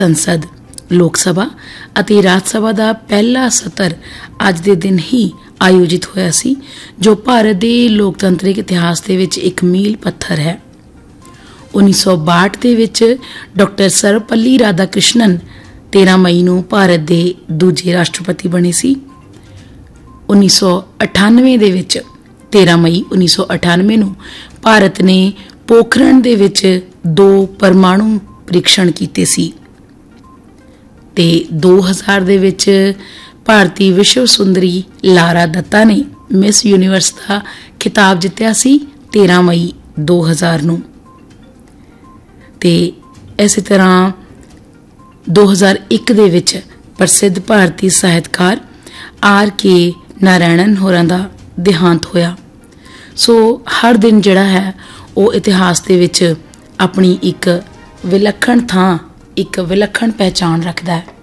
संसद, लोक सभा ਅਤੇ ਰਾਜ ਸਭਾ ਦਾ ਪਹਿਲਾ ਸਤਰ ਅੱਜ ਦੇ ਦਿਨ ਹੀ ਆਯੋਜਿਤ ਹੋਇਆ ਸੀ, ਜੋ ਭਾਰਤ ਦੇ ਲੋਕਤੰਤਰਿਕ ਇਤਿਹਾਸ ਦੇ ਵਿੱਚ ਇੱਕ ਮੀਲ ਪੱਥਰ ਹੈ। 1962 ਦੇ ਵਿੱਚ ਡਾਕਟਰ ਸਰਵਪੱਲੀ ਰਾਧਾਕ੍ਰਿਸ਼ਨਨ 13 ਮਈ ਨੂੰ ਭਾਰਤ ਦੇ ਦੂਜੇ ਰਾਸ਼ਟਰਪਤੀ ਬਣੇ ਸੀ। 1998 ਦੇ ਵਿੱਚ 13 ਮਈ 1998 ਨੂੰ ਭਾਰਤ ਨੇ ਪੋਖਰਣ ਦੇ ਵਿੱਚ 2 ਪਰਮਾਣੂ ਪ੍ਰੀਖਣ ਕੀਤੇ ਸੀ ਤੇ 2000 ਦੇ ਵਿੱਚ ਭਾਰਤੀ ਵਿਸ਼ਵ ਸੁੰਦਰੀ ਲਾਰਾ ਦੱਤਾ ਨੇ ਮਿਸ ਯੂਨੀਵਰਸ ਦਾ ਖਿਤਾਬ ਜਿੱਤਿਆ ਸੀ 13 ਮਈ 2000 ਨੂੰ। ਤੇ ਇਸੇ ਤਰ੍ਹਾਂ 2001 ਦੇ ਵਿੱਚ ਪ੍ਰਸਿੱਧ ਭਾਰਤੀ ਸਾਹਿਤਕਾਰ R.K. ਨਾਰਾਇਣਨ ਹੋਰਾਂ ਦਾ ਦੇਹਾਂਤ ਹੋਇਆ। ਸੋ ਹਰ ਦਿਨ ਜਿਹੜਾ ਹੈ ਉਹ ਇਤਿਹਾਸ ਦੇ ਵਿੱਚ ਆਪਣੀ ਇੱਕ ਵਿਲੱਖਣ ਥਾਂ, ਇੱਕ ਵਿਲੱਖਣ ਪਹਿਚਾਣ ਰੱਖਦਾ ਹੈ।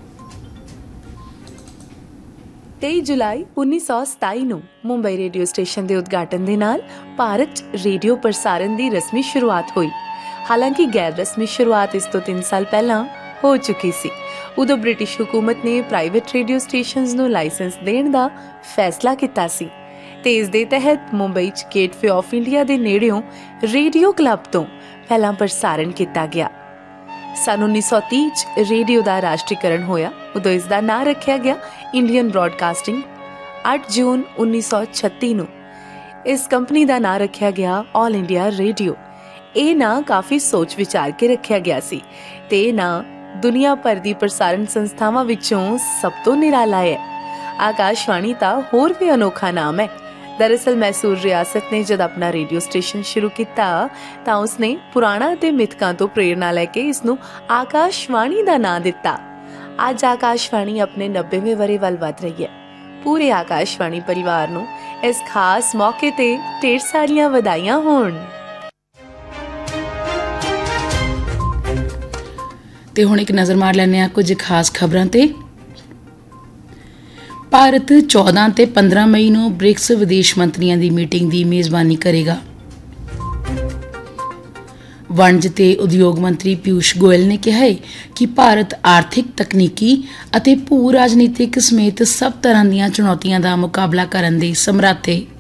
23 ਜੁਲਾਈ 1927 ਨੂੰ ਮੁੰਬਈ ਰੇਡੀਓ ਸਟੇਸ਼ਨ ਦੇ ਉਦਘਾਟਨ ਦੇ ਨਾਲ ਭਾਰਤ 'ਚ ਰੇਡੀਓ ਪ੍ਰਸਾਰਣ ਦੀ ਰਸਮੀ ਸ਼ੁਰੂਆਤ ਹੋਈ। ਹਾਲਾਂਕਿ ਗੈਰ ਰਸਮੀ ਸ਼ੁਰੂਆਤ ਇਸ ਤੋਂ 3 ਸਾਲ ਪਹਿਲਾਂ ਹੋ ਚੁੱਕੀ ਸੀ। ਉਦੋਂ ਬ੍ਰਿਟਿਸ਼ ਹਕੂਮਤ ਨੇ ਪ੍ਰਾਈਵੇਟ ਰੇਡੀਓ ਸਟੇਸ਼ਨਸ ਨੂੰ ਲਾਇਸੈਂਸ ਦੇਣ ਦਾ ਫੈਸਲਾ ਕੀਤਾ ਸੀ ਤੇ ਇਸ ਦੇ ਤਹਿਤ ਮੁੰਬਈ 'ਚ ਗੇਟਵੇ ਆਫ ਇੰਡੀਆ ਦੇ ਨੇੜਿਓਂ ਰੇਡੀਓ ਕਲੱਬ ਤੋਂ ਪਹਿਲਾਂ ਪ੍ਰਸਾਰਣ ਕੀਤਾ ਗਿਆ। ਸੰਨ 1930 'ਚ ਰੇਡੀਓ ਦਾ ਰਾਸ਼ਟਰੀਕਰਨ ਹੋਇਆ। ਉਦੋਂ ਇਸ ਦਾ ਨਾਂ ਰੱਖਿਆ ਗਿਆ ਇੰਡੀਅਨ ਬ੍ਰੌਡਕਾਸਟਿੰਗ। 8 ਜੂਨ 1936 ਨੂੰ ਇਸ ਕੰਪਨੀ ਦਾ ਨਾਂ ਰੱਖਿਆ ਗਿਆ ਆਲ ਇੰਡੀਆ ਰੇਡੀਓ। ਇਹ ਨਾਂ ਕਾਫੀ ਸੋਚ ਵਿਚਾਰ ਕੇ ਰੱਖਿਆ ਗਿਆ ਸੀ ਤੇ ਇਹ ਨਾਂ ਦੁਨੀਆ ਭਰ ਦੀ ਪ੍ਰਸਾਰਣ ਸੰਸਥਾਵਾਂ ਵਿੱਚੋਂ ਸਭ ਤੋਂ ਨਿਰਾਲਾ ਹੈ। ਆਕਾਸ਼ਵਾਣੀ ਤਾਂ ਹੋਰ ਵੀ ਅਨੋਖਾ ਨਾਮ ਹੈ। ਦਰਅਸਲ ਮੈਸੂਰ ਰਿਆਸਤ ਨੇ ਜਦ ਆਪਣਾ ਰੇਡੀਓ ਸਟੇਸ਼ਨ ਸ਼ੁਰੂ ਕੀਤਾ ਤਾਂ ਉਸਨੇ ਪੁਰਾਣਾ ਅਤੇ ਮਿਥਕਾਂ ਤੋਂ ਪ੍ਰੇਰਨਾ ਲੈ ਕੇ ਇਸ ਨੂੰ ਆਕਾਸ਼ਵਾਣੀ ਦਾ ਨਾਂ ਦਿੱਤਾ। ਅੱਜ ਆਕਾਸ਼ਵਾਣੀ ਆਪਣੇ 90ਵੇਂ ਵਰ੍ਹੇ ਵੱਲ ਵਧ ਰਹੀ ਹੈ। ਪੂਰੇ ਆਕਾਸ਼ਵਾਣੀ ਪਰਿਵਾਰ ਨੂੰ ਇਸ ਖਾਸ ਮੌਕੇ ਤੇ ਢੇਰ ਸਾਰੀਆਂ ਵਧਾਈਆਂ ਹੋਣ। ਤੇ ਹੁਣ ਇੱਕ ਨਜ਼ਰ ਮਾਰ ਲੈਂਦੇ ਹਾਂ ਕੁਝ ਖਾਸ ਖਬਰਾਂ ਤੇ। ਭਾਰਤ 14 ਤੇ 15 ਮਈ ਨੂੰ ਬ੍ਰਿਕਸ ਵਿਦੇਸ਼ ਮੰਤਰੀਆਂ ਦੀ ਮੀਟਿੰਗ ਦੀ ਮੇਜ਼ਬਾਨੀ ਕਰੇਗਾ। ਵਣਜ ਤੇ ਉਦਯੋਗ ਮੰਤਰੀ ਪਿਊਸ਼ ਗੋਇਲ ਨੇ ਕਿਹਾ ਹੈ ਕਿ ਭਾਰਤ ਆਰਥਿਕ, ਤਕਨੀਕੀ ਅਤੇ ਭੂ ਰਾਜਨੀਤਿਕ ਸਮੇਤ ਸਭ ਤਰ੍ਹਾਂ ਦੀਆਂ ਚੁਣੌਤੀਆਂ ਦਾ ਮੁਕਾਬਲਾ ਕਰਨ ਦੇ ਸਮਰੱਥ ਹੈ।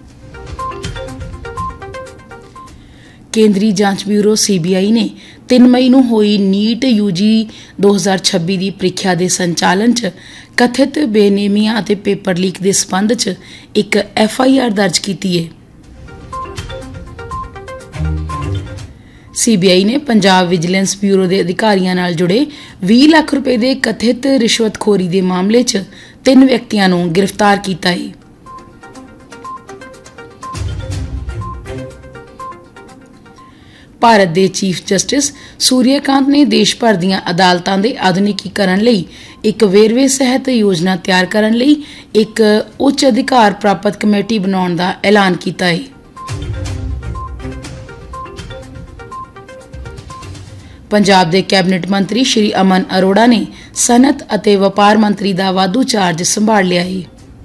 ਕੇਂਦਰੀ ਜਾਂਚ ਬਿਊਰੋ CBI ਨੇ 3 ਮਈ ਨੂੰ ਹੋਈ ਨੀਟ UG 2026 ਦੀ ਪ੍ਰੀਖਿਆ ਦੇ ਸੰਚਾਲਨ 'ਚ ਕਥਿਤ ਬੇਨੇਮੀਆਂ ਅਤੇ ਪੇਪਰ ਲੀਕ ਦੇ ਸਬੰਧ 'ਚ ਇੱਕ FIR ਦਰਜ ਕੀਤੀ ਹੈ। CBI ਨੇ ਪੰਜਾਬ ਵਿਜੀਲੈਂਸ ਬਿਊਰੋ ਦੇ ਅਧਿਕਾਰੀਆਂ ਨਾਲ ਜੁੜੇ 20 ਲੱਖ ਰੁਪਏ ਦੇ ਕਥਿਤ ਰਿਸ਼ਵਤਖੋਰੀ ਦੇ ਮਾਮਲੇ 'ਚ 3 ਵਿਅਕਤੀਆਂ ਨੂੰ ਗ੍ਰਿਫਤਾਰ ਕੀਤਾ ਹੈ। ਭਾਰਤ ਦੇ ਚੀਫ ਜਸਟਿਸ ਸੂਰਿਆਕਾਂਤ ਨੇ ਦੇਸ਼ ਭਰ ਦੀਆਂ ਅਦਾਲਤਾਂ ਦੇ ਆਧੁਨਿਕੀਕਰਨ ਲਈ ਇੱਕ ਵੇਰਵੇ ਸਹਿਤ ਯੋਜਨਾ ਤਿਆਰ ਕਰਨ ਲਈ ਇੱਕ ਉੱਚ ਅਧਿਕਾਰ ਪ੍ਰਾਪਤ ਕਮੇਟੀ ਬਣਾਉਣ ਦਾ ਐਲਾਨ ਕੀਤਾ ਹੈ। ਪੰਜਾਬ ਦੇ ਕੈਬਨਿਟ ਮੰਤਰੀ ਸ਼੍ਰੀ ਅਮਨ ਅਰੋੜਾ ਨੇ ਸਨਅਤ ਅਤੇ ਵਪਾਰ ਮੰਤਰੀ ਦਾ ਵਾਧੂ ਚਾਰਜ ਸੰਭਾਲ ਲਿਆ ਹੈ।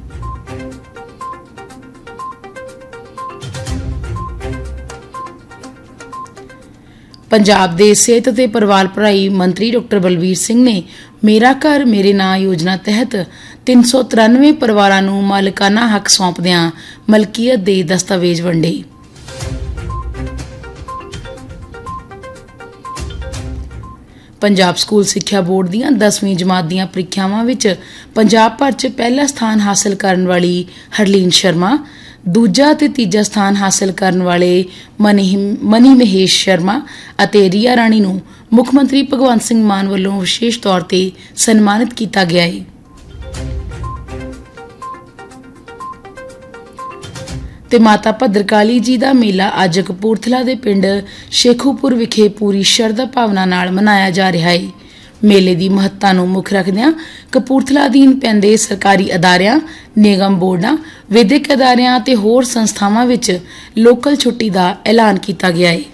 ਪੰਜਾਬ ਦੇ ਸਿਹਤ ਅਤੇ ਪਰਿਵਾਰ ਭਲਾਈ ਮੰਤਰੀ ਡਾਕਟਰ ਬਲਬੀਰ ਸਿੰਘ ਨੇ ਮੇਰਾ ਘਰ ਮੇਰੇ ਨਾਂ ਯੋਜਨਾ ਤਹਿਤ 393 ਪਰਿਵਾਰਾਂ ਨੂੰ ਮਾਲਕਾਨਾ ਹੱਕ ਸੌਂਪਦਿਆਂ ਮਲਕੀਅਤ ਦੇ ਦਸਤਾਵੇਜ਼ ਵੰਡੇ। ਪੰਜਾਬ ਸਕੂਲ ਸਿੱਖਿਆ ਬੋਰਡ ਦੀਆਂ 10ਵੀਂ ਜਮਾਤ ਦੀਆਂ ਪ੍ਰੀਖਿਆਵਾਂ ਵਿੱਚ ਪੰਜਾਬ ਭਰ 'ਚ ਪਹਿਲਾ ਸਥਾਨ ਹਾਸਲ ਕਰਨ ਵਾਲੀ ਹਰਲੀਨ ਸ਼ਰਮਾ, ਦੂਜਾ ਅਤੇ ਤੀਜਾ ਸਥਾਨ ਹਾਸਲ ਕਰਨ ਵਾਲੇ ਮਨੀ ਮਹੇਸ਼ ਸ਼ਰਮਾ ਅਤੇ ਰੀਆ ਰਾਣੀ ਨੂੰ ਮੁੱਖ ਮੰਤਰੀ ਭਗਵੰਤ ਸਿੰਘ ਮਾਨ ਵੱਲੋਂ ਵਿਸ਼ੇਸ਼ ਤੌਰ ਤੇ ਸਨਮਾਨਿਤ ਕੀਤਾ ਗਿਆ ਹੈ। ਤੇ ਮਾਤਾ ਭੱਦਰਕਾਲੀ ਜੀ ਦਾ ਮੇਲਾ ਅੱਜ ਕਪੂਰਥਲਾ ਦੇ ਪਿੰਡ ਸ਼ੇਖੂਪੁਰ ਵਿਖੇ ਪੂਰੀ ਸ਼ਰਧਾ ਭਾਵਨਾ ਨਾਲ ਮਨਾਇਆ ਜਾ ਰਿਹਾ ਹੈ। ਮੇਲੇ ਦੀ ਮਹੱਤਤਾ ਨੂੰ ਮੁੱਖ ਰੱਖਦਿਆਂ ਕਪੂਰਥਲਾ ਅਧੀਨ ਪੈਂਦੇ ਸਰਕਾਰੀ ਅਦਾਰਿਆਂ, ਨਿਗਮ ਬੋਰਡਾਂ, ਵਿਦਿਅਕ ਅਦਾਰਿਆਂ ਅਤੇ ਹੋਰ ਸੰਸਥਾਵਾਂ ਵਿੱਚ ਲੋਕਲ ਛੁੱਟੀ ਦਾ ਐਲਾਨ ਕੀਤਾ ਗਿਆ ਹੈ।